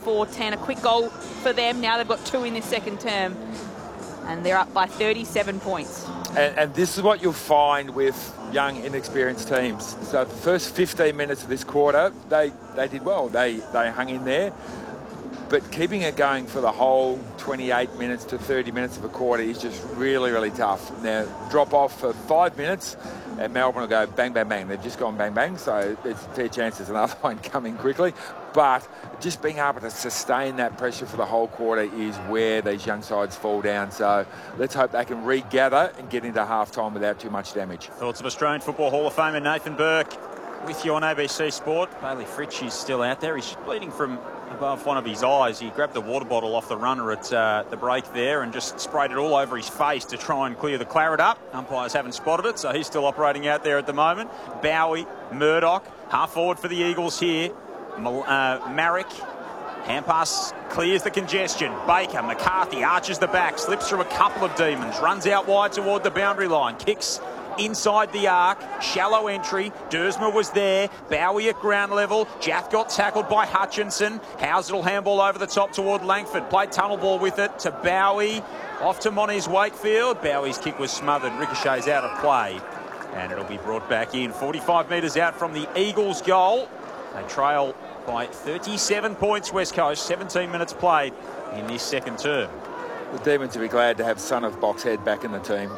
24-10. A quick goal for them. Now they've got 2 in this second term. And they're up by 37 points. And this is what you'll find with young, inexperienced teams. So the first 15 minutes of this quarter, they did well. They hung in there. But keeping it going for the whole 28 minutes to 30 minutes of a quarter is just really, really tough. Now, drop off for 5 minutes and Melbourne will go bang, bang, bang. They've just gone bang, bang. So there's a fair chance there's another one coming quickly. But just being able to sustain that pressure for the whole quarter is where these young sides fall down. So let's hope they can regather and get into half-time without too much damage. Thoughts of Australian Football Hall of Famer Nathan Burke with you on ABC Sport. Bailey Fritsch is still out there. He's bleeding from above one of his eyes. He grabbed the water bottle off the runner at the break there and just sprayed it all over his face to try and clear the claret up. Umpires haven't spotted it, so he's still operating out there at the moment. Bowie, Murdoch, half forward for the Eagles here. Marek, hand pass clears the congestion. Baker, McCarthy arches the back, slips through a couple of demons, runs out wide toward the boundary line, kicks inside the arc, shallow entry. Dersma was there. Bowie at ground level. Jaff got tackled by Hutchinson. Howes it'll handball over the top toward Langford. Played tunnel ball with it to Bowie. Off to Moniz Wakefield. Bowie's kick was smothered. Ricochets out of play. And it'll be brought back in. 45 metres out from the Eagles' goal. They trail by 37 points, West Coast. 17 minutes played in this second term. The Demons will be glad to have son of Boxhead back in the team.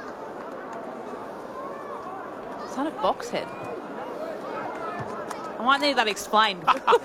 Son of Boxhead. I might need that explained.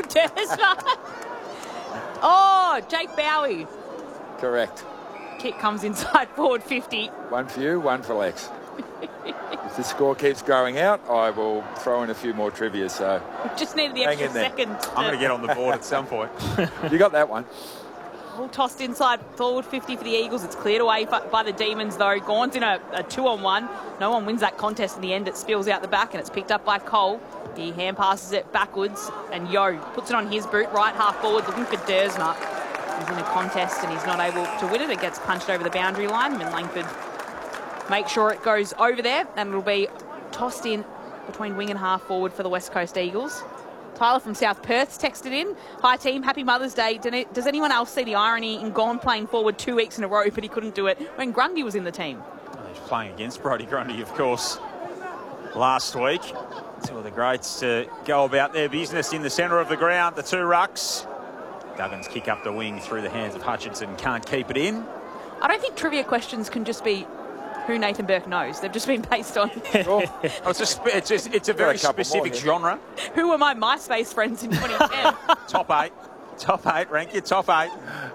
Oh, Jake Bowie. Correct. Kick comes inside forward 50. One for you, one for Lex. If the score keeps going out, I will throw in a few more trivia. So We just needed the extra second. I'm going to get on the board at some point. You got that one. All tossed inside forward 50 for the Eagles. It's cleared away by the Demons though. Gawn's in a 2-on-1. No one wins that contest in the end. It spills out the back and it's picked up by Cole. He hand passes it backwards and Yo puts it on his boot, right half forward, looking for Dersma. He's in a contest and he's not able to win it. It gets punched over the boundary line and Langford makes sure it goes over there and it'll be tossed in between wing and half forward for the West Coast Eagles. Tyler from South Perth's texted in. Hi team, happy Mother's Day. Does anyone else see the irony in Gawn playing forward 2 weeks in a row, but he couldn't do it when Grundy was in the team? He's playing against Brodie Grundy, of course, last week. Two of the greats to go about their business in the centre of the ground, the two rucks. Duggins kick up the wing through the hands of Hutchinson, can't keep it in. I don't think trivia questions can just be who Nathan Burke knows. They've just been based on It's a very specific genre. who were my MySpace friends in 2010. Top eight, rank your top 8.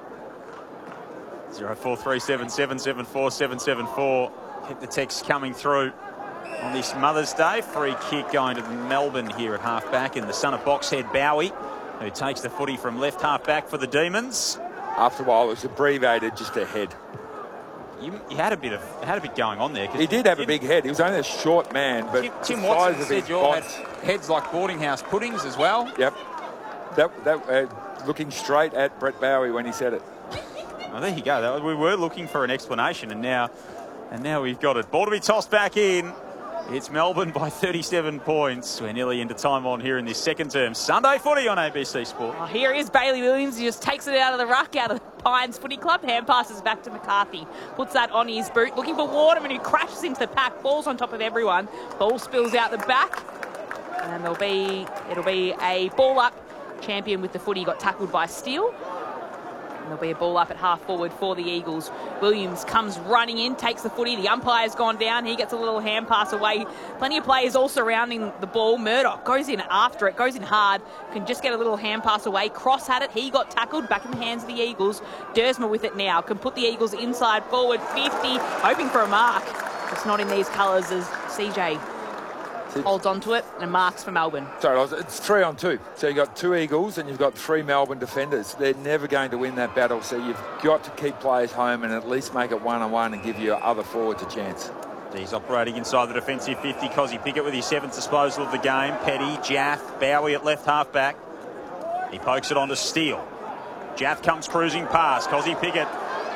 0437 774 774. Hit the text coming through on this Mother's Day. Free kick going to Melbourne here at half back, and the son of Boxhead Bowie, who takes the footy from left half back for the Demons. After a while, it was abbreviated just to head. You had a bit going on there. He did have a big head. He was only a short man, but Tim the Watson size of said his you all had box. heads like boarding house puddings as well. Yep. Looking straight at Brett Bowie when he said it. Well, there you go. We were looking for an explanation, and now we've got it. Ball to be tossed back in. It's Melbourne by 37 points. We're nearly into time on here in this second term. Sunday footy on ABC Sport. Oh, here is Bailey Williams. He just takes it out of the ruck, out of the Pines Footy Club. Hand passes back to McCarthy. Puts that on his boot. Looking for Waterman, who crashes into the pack. Falls on top of everyone. Ball spills out the back. And it'll be a ball up. Champion with the footy got tackled by Steele. And there'll be a ball up at half forward for the Eagles. Williams comes running in, takes the footy. The umpire's gone down. He gets a little hand pass away. Plenty of players all surrounding the ball. Murdoch goes in after it, goes in hard. Can just get a little hand pass away. Cross had it. He got tackled. Back in the hands of the Eagles. Dersma with it now. Can put the Eagles inside forward 50. Hoping for a mark. It's not in these colours as CJ holds onto it and marks for Melbourne. Sorry, it's 3-on-2. So you've got 2 Eagles and you've got 3 Melbourne defenders. They're never going to win that battle, so you've got to keep players home and at least make it 1-on-1 and give your other forwards a chance. He's operating inside the defensive 50. Cozzy Pickett with his 7th disposal of the game. Petty, Jaff, Bowie at left half back. He pokes it on to Steele. Jaff comes cruising past. Cozzy Pickett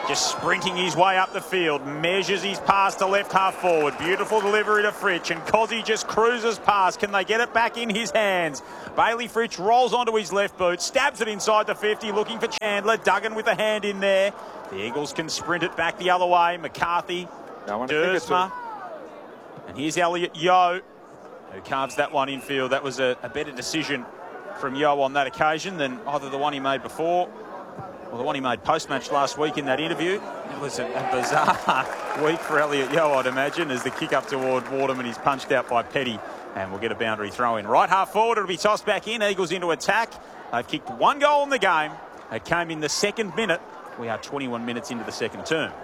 just sprinting his way up the field, measures his pass to left half forward. Beautiful delivery to Fritsch, and Cozzy just cruises past. Can they get it back in his hands? Bailey Fritsch rolls onto his left boot, stabs it inside the 50, looking for Chandler. Duggan with a hand in there. The Eagles can sprint it back the other way. McCarthy, Dersma, and here's Elliot Yeo, who carves that one infield. That was a better decision from Yeo on that occasion than either the one he made before or the one he made post-match last week in that interview. It was a bizarre week for Elliot Yeo, I'd imagine, as the kick up toward Waterman is punched out by Petty, and we'll get a boundary throw in. Right half forward, it'll be tossed back in. Eagles into attack. They've kicked one goal in the game. It came in the second minute. We are 21 minutes into the second term.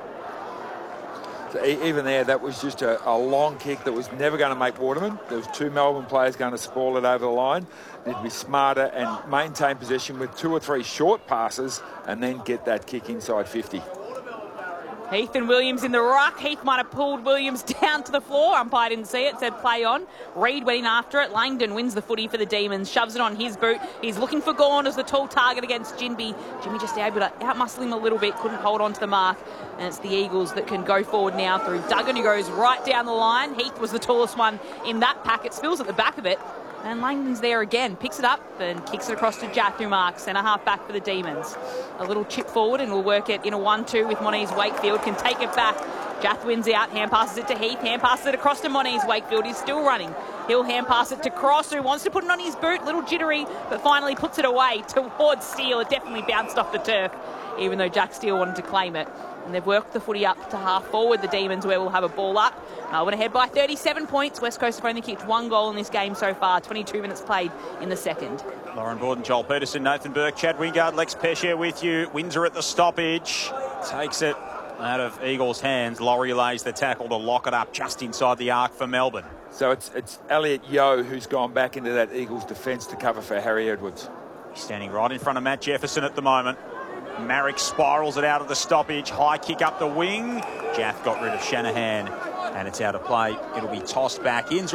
So even there, that was just a long kick that was never going to make Waterman. There was 2 Melbourne players going to sprawl it over the line. Need to be smarter and maintain possession with 2 or 3 short passes and then get that kick inside 50. Heath and Williams in the ruck. Heath might have pulled Williams down to the floor. Umpire didn't see it, said play on. Reid went in after it. Langdon wins the footy for the Demons, shoves it on his boot. He's looking for Gawn as the tall target against Ginbey. Jimmy just able to outmuscle him a little bit, couldn't hold on to the mark. And it's the Eagles that can go forward now through Duggan, who goes right down the line. Heath was the tallest one in that pack. It spills at the back of it. And Langdon's there again, picks it up and kicks it across to Jath, who marks centre half back for the Demons. A little chip forward and we'll work it in a 1-2 with Moniz. Wakefield can take it back. Jath wins out, hand passes it to Heath, hand passes it across to Moniz. Wakefield is still running. He'll hand pass it to Cross, who wants to put it on his boot, little jittery, but finally puts it away towards Steele. It definitely bounced off the turf, even though Jack Steele wanted to claim it. And they've worked the footy up to half forward, the Demons, where we'll have a ball up. Melbourne ahead by 37 points. West Coast have only kicked 1 goal in this game so far. 22 minutes played in the second. Lauren Gordon, Joel Peterson, Nathan Burke, Chad Wingard, Lex Pesce with you. Windsor at the stoppage. Takes it out of Eagles' hands. Laurie lays the tackle to lock it up just inside the arc for Melbourne. So it's Elliot Yeo who's gone back into that Eagles defence to cover for Harry Edwards. He's standing right in front of Matt Jefferson at the moment. Marek spirals it out of the stoppage. High kick up the wing. Jath got rid of Shanahan, and it's out of play. It'll be tossed back in.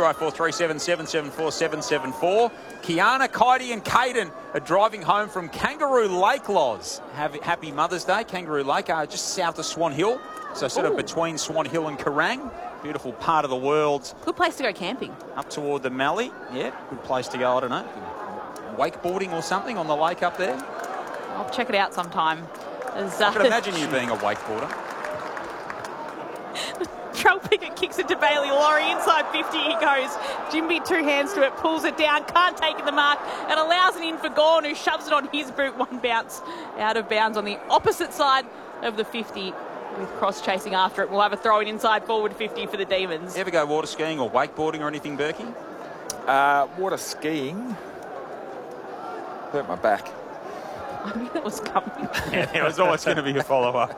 0437774774. Kiana, Kaidi and Caden are driving home from Kangaroo Lake, Loz. Happy Mother's Day. Kangaroo Lake, just south of Swan Hill. So sort of between Swan Hill and Kerrang. Beautiful part of the world. Good place to go camping. Up toward the Mallee. Yeah, good place to go, I don't know. Wakeboarding or something on the lake up there. I'll check it out sometime. I can imagine you being a wakeboarder. Trell Pickett kicks it to Bailey Laurie. Inside 50 he goes. Ginbey 2 hands to it, pulls it down, can't take the mark, and allows it in for Gawn, who shoves it on his boot. 1 bounce out of bounds on the opposite side of the 50 with Cross chasing after it. We'll have a throw in inside forward 50 for the Demons. Ever go water skiing or wakeboarding or anything, Berkey? Water skiing. Hurt my back. I knew that was coming. Yeah, there was always going to be a follow-up.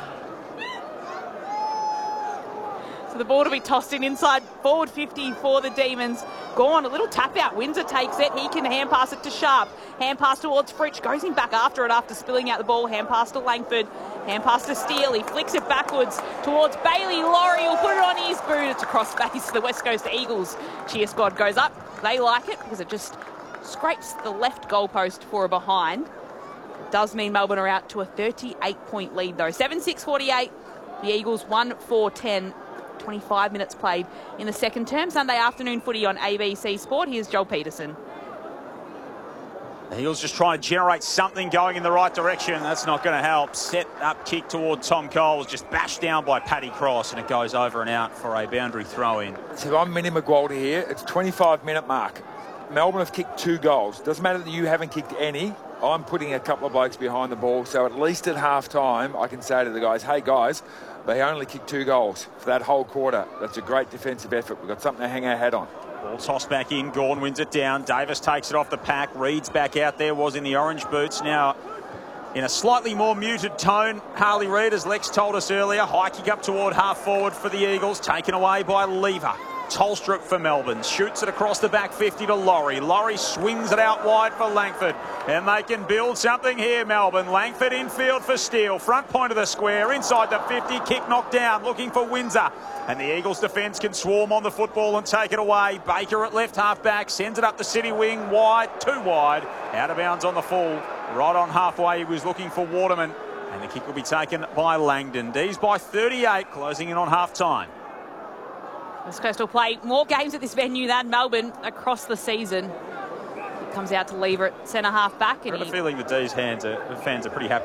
So the ball to be tossed in inside forward 50 for the Demons. Gone, a little tap out. Windsor takes it. He can hand pass it to Sharp. Hand pass towards Fritsch. Goes in back after it after spilling out the ball. Hand pass to Langford. Hand pass to Steele. He flicks it backwards towards Bailey. Laurie will put it on his boot. It's across base. The West Coast Eagles cheer squad goes up. They like it because it just scrapes the left goalpost for a behind. Does mean Melbourne are out to a 38-point lead, though. 7-6-48. The Eagles 1-4-10. 25 minutes played in the second term. Sunday afternoon footy on ABC Sport. Here's Joel Peterson. The Eagles just trying to generate something going in the right direction. That's not going to help. Set up kick toward Tom Coles. Just bashed down by Paddy Cross, and it goes over and out for a boundary throw-in. So I'm Minnie McGualter here. It's 25-minute mark. Melbourne have kicked 2 goals. Doesn't matter that you haven't kicked any. I'm putting a couple of blokes behind the ball, so at least at half-time, I can say to the guys, hey, guys, they only kicked 2 goals for that whole quarter. That's a great defensive effort. We've got something to hang our hat on. Ball tossed back in. Gawn wins it down. Davis takes it off the pack. Reed's back out there, was in the orange boots. Now, in a slightly more muted tone, Harley Reid, as Lex told us earlier, high kick up toward half-forward for the Eagles, taken away by Lever. Tolstrup for Melbourne, shoots it across the back 50 to Laurie. Laurie swings it out wide for Langford, and they can build something here, Melbourne. Langford infield for Steele, front point of the square, inside the 50, kick knocked down, looking for Windsor. And the Eagles defence can swarm on the football and take it away. Baker at left half back, sends it up the city wing, wide, too wide, out of bounds on the full. Right on halfway, he was looking for Waterman. And the kick will be taken by Langdon. D's by 38, closing in on half-time. West Coast will play more games at this venue than Melbourne across the season. He comes out to lever at centre half back. I have a feeling the D's fans are pretty happy